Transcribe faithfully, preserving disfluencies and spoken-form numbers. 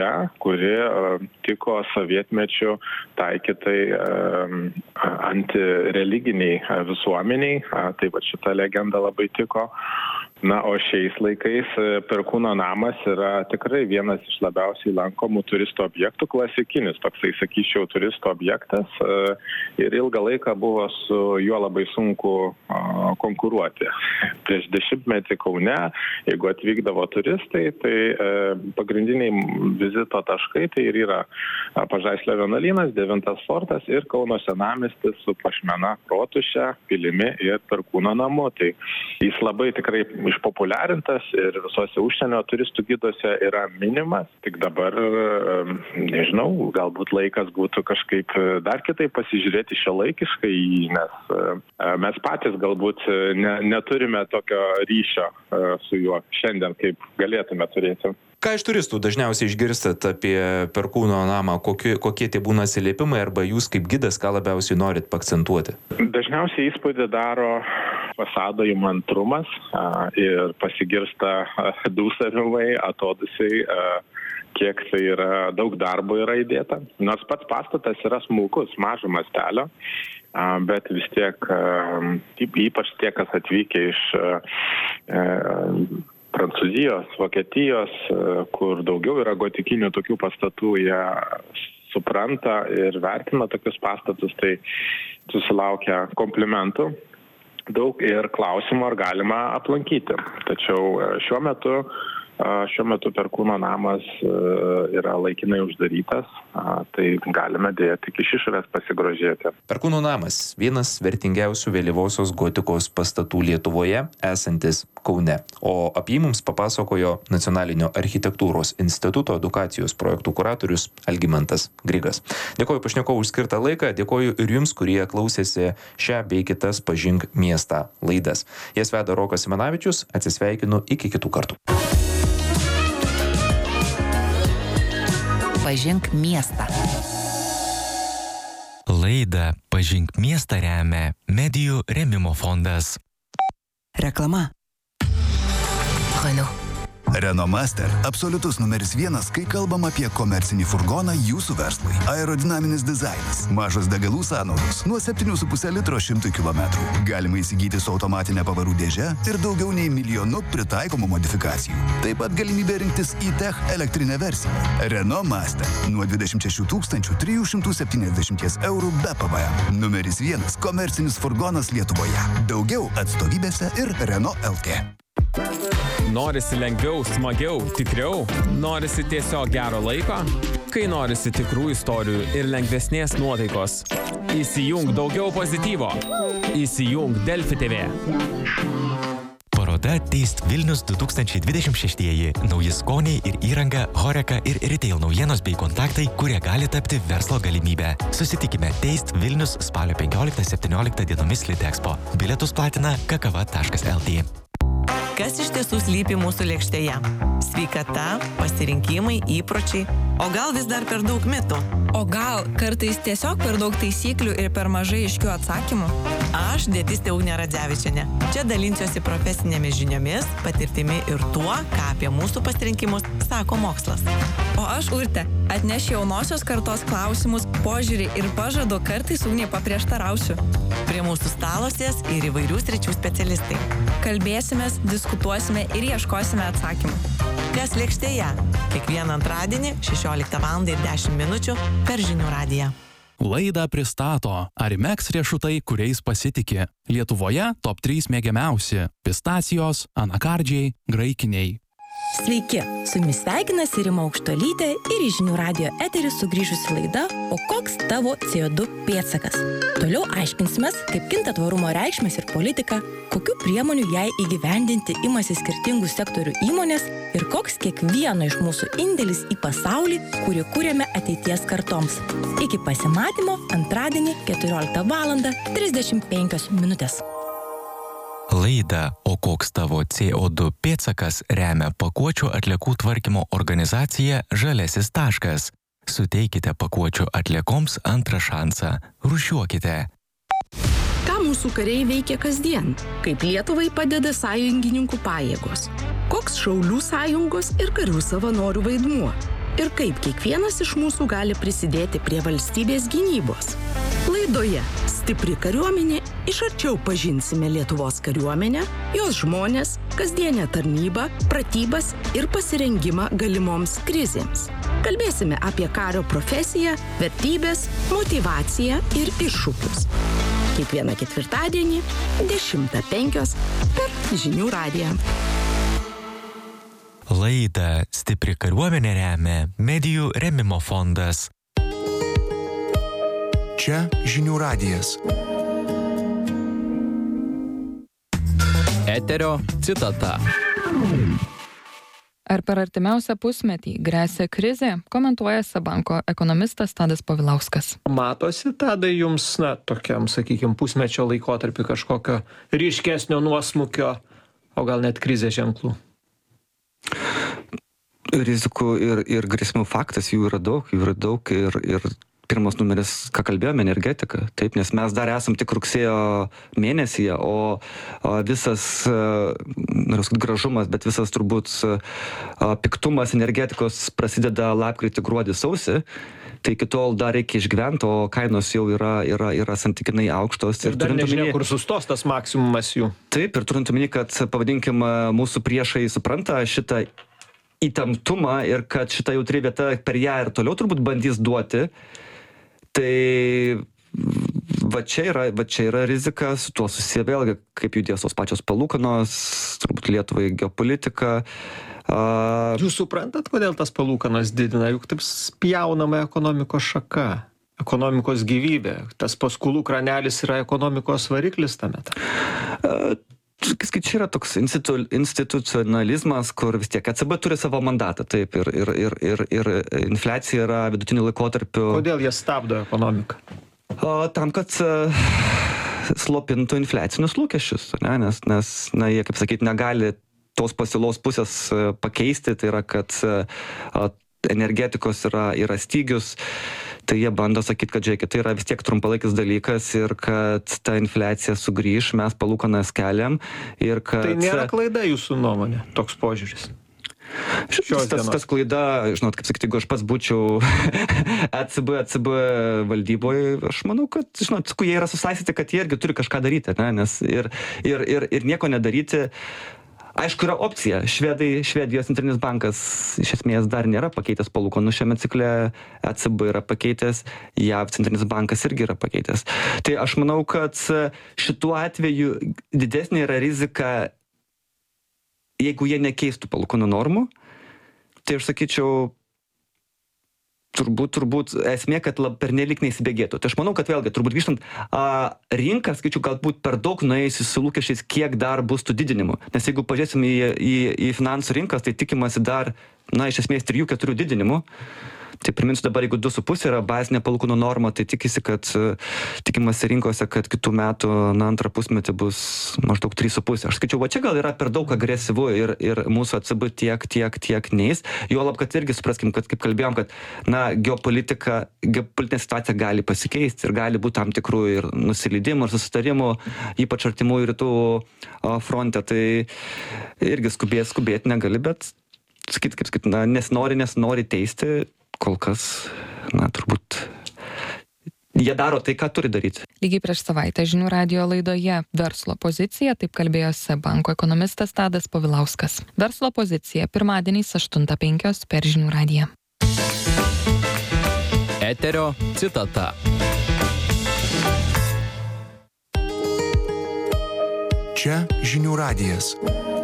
kuri tiko sovietmečiu taikytai antireliginiai visuomeniai. Tai va šita legenda labai tiko. Na, o šiais laikais Perkūno namas yra tikrai vienas iš labiausiai lankomų turistų objektų, klasikinis toksai, sakyčiau, turistų objektas. Ir ilgą laiką buvo su juo labai sunku konkuruoti. Prieš dešimtmetį Kaune, jeigu atvykdavo turistai, tai pagrindiniai vizito taškai tai ir yra Pažaislio vienuolynas, Devintas fortas ir Kauno senamiestis su Puošmena, Rotuše, pilimi ir Perkūno namu. Tai jis labai tikrai išpopuliarintas ir visose užsienio turistų giduose yra minimas. Tik dabar, nežinau, galbūt laikas būtų kažkaip dar kitaip pasižiūrėti šiuolaikiškai, nes mes patys galbūt ne, neturime tokio ryšio su juo šiandien, kaip galėtume turėti. Ką iš turistų dažniausiai išgirstat apie Perkūno namą? Kokie, kokie tie būna atsiliepimai arba jūs kaip gidas, ką labiausiai norit paakcentuoti? Dažniausiai įspūdį daro fasado įmantrumas ir pasigirsta dūsavimai, atodusiai, kiek tai yra, daug darbo yra įdėta. Nors pats pastatas yra smulkus, mažo mastelio, bet vis tiek, ypač tie, kas atvykę iš Prancūzijos, Vokietijos, kur daugiau yra gotikinių tokių pastatų, jie supranta ir vertina tokius pastatus, tai susilaukia komplimentų daug ir klausimų, ar galima aplankyti. Tačiau šiuo metu Šiuo metu Perkūno namas yra laikinai uždarytas, tai galime dėja tik iš išorės pasigrožėti. Perkūno namas – vienas vertingiausių vėlyvosios gotikos pastatų Lietuvoje, esantis Kaune. O apie jį mums papasakojo Nacionalinio architektūros instituto edukacijos projektų kuratorius Algimantas Grigas. Dėkoju pašnekovui už skirtą laiką, dėkoju ir jums, kurie klausėsi šią bei kitas Pažink miestą laidas. Jas veda Rokas Simanavičius, atsisveikinu iki kitų kartų. Pažink miestą. Laidą Pažink miestą remia Medijų rėmimo fondas. Reklama. Renault. Renault Master – absoliutus numeris vienas, kai kalbam apie komercinį furgoną jūsų verslui. Aerodinaminis dizainas, mažos degalų sąnaudos, nuo septynių su puse litro šimtui kilometrų. Galima įsigyti su automatinė pavarų dėže ir daugiau nei milijonu pritaikomų modifikacijų. Taip pat galimybė rinktis e-tech elektrinę versiją. Renault Master – nuo dvidešimt šešių tūkstančių trijų šimtų septyniasdešimt eurų be P V M. Numeris vienas komercinis furgonas Lietuvoje. Daugiau atstovybėse ir Renault L T. Norisi lengviau, smagiau, tikriau? Norisi tiesiog gero laiko? Kai norisi tikrų istorijų ir lengvesnės nuotaikos? Įsijung daugiau pozityvo. Įsijung Delfi T V. Paroda Taste Vilnius du tūkstančiai dvidešimt šeštieji. Nauji skoniai ir įranga, Horeca ir retail naujienos bei kontaktai, kurie gali tapti verslo galimybę. Susitikime Taste Vilnius spalio penkioliktą septynioliktą dienomis Litexpo. Bilietus platina kakava taškas L T. Kas iš tiesų slypi mūsų lėkštėje? Sveikata, pasirinkimai, įpročiai, o gal vis dar per daug mitų? O gal kartais tiesiog per daug taisyklių ir per mažai aiškių atsakymų? Aš dietistė Ugnė Radzevičienė. Čia dalinsiuosi profesinėmis žiniomis, patirtimi ir tuo, ką apie mūsų pasirinkimus sako mokslas. O aš Urtė, atnešiu jaunosios kartos klausimus, požiūrį ir pažadu kartais Ugnei paprieštarausiu. Prie mūsų stalosės ir įvairių sričių specialistai. Kalbėsimės, diskutuosime ir ieškosime atsakymų. Kas lėkštėje? Kiekvieną antradienį šešioliktą valandą ir dešimt minučių per Žinių radiją. Laidą pristato Arimex riešutai, kuriais pasitiki. Lietuvoje top trys mėgiamiausi – pistacijos, anakardžiai, graikiniai. Sveiki, su jumis sveikinasi Rima Aukštuolytė ir į Žinių radijo eterį sugrįžusi laida O koks tavo C O du pėdsakas? Toliau aiškinsimės, kaip kinta tvarumo reikšmės ir politika, kokių priemonių jai įgyvendinti imasi skirtingų sektorių įmonės ir koks kiekvieno iš mūsų indėlis į pasaulį, kurį kūrėme ateities kartoms. Iki pasimatymo antradienį keturioliktą valandą trisdešimt penkios minutės. Laidą O koks tavo C O du pėdsakas remia pakuočių atliekų tvarkymo organizacija Žaliasis taškas. Suteikite pakuočių atliekoms antrą šansą. Rūšiuokite. Ką mūsų kariai veikia kasdien? Kaip Lietuvai padeda sąjungininkų pajėgos? Koks Šaulių sąjungos ir karių savanorių vaidmuo? ir kaip kiekvienas iš mūsų gali prisidėti prie valstybės gynybos. Laidoje Stipri kariuomenė iš arčiau pažinsime Lietuvos kariuomenę, jos žmonės, kasdienę tarnybą, pratybas ir pasirengimą galimoms krizėms. Kalbėsime apie kario profesiją, vertybės, motyvaciją ir iššūkius. Kiekvieną ketvirtadienį dešimtą penkios per Žinių radiją. Laidą Stipri kariuomenė remia Medijų rėmimo fondas. Čia Žinių radijas. Eterio citata. Ar per artimiausią pusmetį grėsia krizė, komentuoja Seb banko ekonomistas Tadas Povilauskas. Matosi, Tadai, jums, na, tokiam, sakykime, pusmečio laikotarpį kažkokio ryškesnio nuosmukio, o gal net krizės ženklų? Rizikų ir, ir grėsmių faktas, jų yra daug, jų yra daug ir, ir pirmas numeris, ką kalbėjome, energetika. Taip, nes mes dar esam tik rugsėjo mėnesyje, o, o visas, noriu sakyti, gražumas, bet visas turbūt piktumas energetikos prasideda lapkritį, gruodį, sausį. Tai iki tol dar reikia išgyventi, o kainos jau yra, yra, yra santykinai aukštos. Ir, ir dar nežinia, kur sustos tas maksimumas jų. Taip, ir turint omeny, kad, pavadinkim, mūsų priešai supranta šitą įtemptumą ir kad šita jautri vieta per ją ir toliau turbūt bandys duoti, tai va čia yra, va čia yra rizika, su tuo susiję vėlgi, kaip judės tos pačios palūkanos, turbūt Lietuvai geopolitika. Uh, Jūs suprantat, kodėl tas palūkanas didina, juk taip spjaunama ekonomikos šaka, ekonomikos gyvybė, tas paskolų kranelis yra ekonomikos variklis tame. Uh, Čia yra toks institu, institucionalizmas, kur vis tiek E C B turi savo mandatą, taip, ir, ir, ir, ir, ir infliacija yra vidutiniu laikotarpiu. Kodėl jie stabdo ekonomiką? O, tam, kad uh, slopintų infliacinius lūkesčius, ne? nes, nes na, jie, kaip sakyti, negali tos pasiūlos pusės uh, pakeisti, tai yra, kad uh, energetikos yra, yra stygius. Tai jie bando sakyti, kad žiūrėkit, tai yra vis tiek trumpalaikis dalykas ir kad ta infliacija sugrįš, mes palūkanas keliam ir kad... Tai nėra klaida jūsų nuomonė, toks požiūris? Tas, tas, tas klaida, žinot, kaip sakyti, jeigu aš pats būčiau E C B, E C B valdyboje, aš manau, kad, žinot, jie yra susaistyti, kad jie irgi turi kažką daryti, ne? Nes ir, ir, ir, ir nieko nedaryti. Aišku, yra opcija. Švedai, Švedijos centrinis bankas iš esmės dar nėra pakeitęs palūkanų šiame cikle, E C B yra pakeitęs, J A V centrinis bankas irgi yra pakeitęs. Tai aš manau, kad šituo atveju didesnė yra rizika, jeigu jie nekeistų palūkanų normų, tai aš sakyčiau, turbūt, turbūt esmė, kad lab, pernelyg neįsibėgėtų. Tai aš manau, kad vėlgi, turbūt grįžtant, a, rinka, skaičiu, galbūt per daug nuėjusi su lūkesčiais, kiek dar bus tų didinimų. Nes jeigu pažiūrėsim į, į, į finansų rinkas, tai tikimasi dar, na, iš esmės, trijų keturių didinimų. Tai priminsiu dabar, jeigu du su pusė yra bazinė palūkanų norma, tai tikisi, kad tikimasi rinkose, kad kitų metų, na, antrą pusmetį bus maždaug trys su pusė. Aš skaičiau, va čia gal yra per daug agresyvu ir, ir mūsų E C B tiek, tiek, tiek neis. Juolab, kad irgi supraskim, kad kaip kalbėjom, kad, na, geopolitika, geopolitinė situacija gali pasikeisti ir gali būti tam tikrų ir nusilydimų, ir susitarimų, ypač artimųjų rytų fronte. Tai irgi skubėti, skubėti negali, bet sakyti, kaip sakyti, na, nesinori, nesinori teisti. Kol kas, na, turbūt, jie daro tai, ką turi daryti. Lygiai prieš savaitę Žinių radijo laidoje Verslo pozicija, taip kalbėjo Seb banko ekonomistas Tadas Povilauskas. Verslo pozicija pirmadieniais aštuntą penkios per Žinių radiją. Eterio citata. Čia Žinių radijas.